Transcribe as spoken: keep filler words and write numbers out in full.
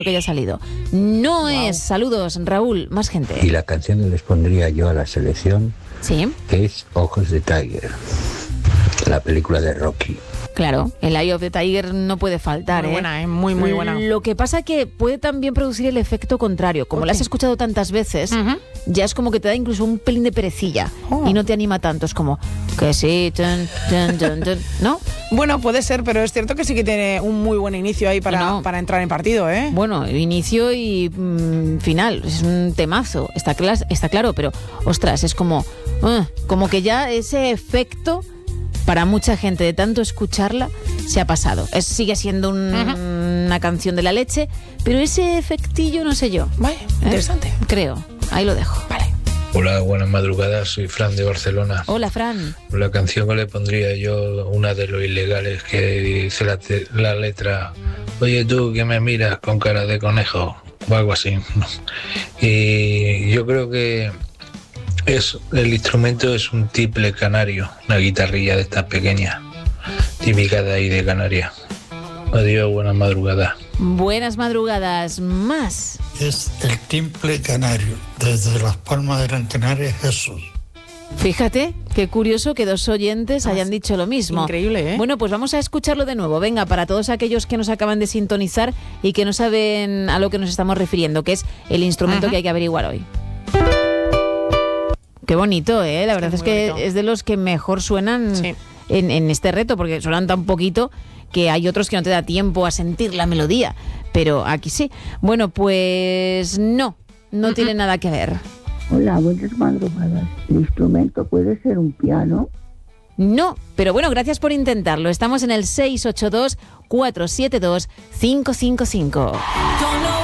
que haya salido. No Wow. es. Saludos, Raúl, más gente. Y la canción que les pondría yo a la selección Sí, es Ojos de Tiger, la película de Rocky. claro, el Eye of the Tiger no puede faltar, Muy ¿eh? buena, ¿eh? Muy, muy buena. Lo que pasa que puede también producir el efecto contrario. Como ¿Por la qué? has escuchado tantas veces, Ujú. ya es como que te da incluso un pelín de perecilla Oh. y no te anima tanto. Es como que sí, tun, tun, tun, tun, ¿no? Bueno, puede ser, pero es cierto que sí que tiene un muy buen inicio ahí para, No. para entrar en partido, ¿eh? Bueno, inicio y mm, final, es un temazo, está, clas- está claro, pero ostras, es como, uh, como que ya ese efecto para mucha gente de tanto escucharla se ha pasado. Es, sigue siendo un- Ujú. una canción de la leche, pero ese efectillo no sé yo. Vale, ¿eh? interesante. Creo, ahí lo dejo. Vale. Hola, buenas madrugadas, soy Fran de Barcelona. Hola, Fran. La canción que le pondría yo, una de los ilegales, que dice la, te- la letra, oye tú que me miras con cara de conejo, o algo así. Y yo creo que es el instrumento es un tiple canario, una guitarrilla de estas pequeñas, típica de ahí de Canarias. Adiós, buenas madrugadas. Buenas madrugadas, más. Es el timple canario, desde Las Palmas de Gran Canaria, Jesús. Fíjate, qué curioso que dos oyentes hayan dicho lo mismo. Increíble, ¿eh? Bueno, pues vamos a escucharlo de nuevo. Venga, para todos aquellos que nos acaban de sintonizar y que no saben a lo que nos estamos refiriendo, que es el instrumento Ajá. que hay que averiguar hoy. Qué bonito, ¿eh? La verdad muy es que bonito. es de los que mejor suenan Sí. en, en este reto, porque suenan tan poquito que hay otros que no te da tiempo a sentir la melodía. Pero aquí sí. Bueno, pues no, no tiene nada que ver. Hola, buenas madrugadas. ¿El instrumento puede ser un piano? No, pero bueno, gracias por intentarlo. Estamos en el seis ocho dos, cuatro siete dos, cinco cinco cinco.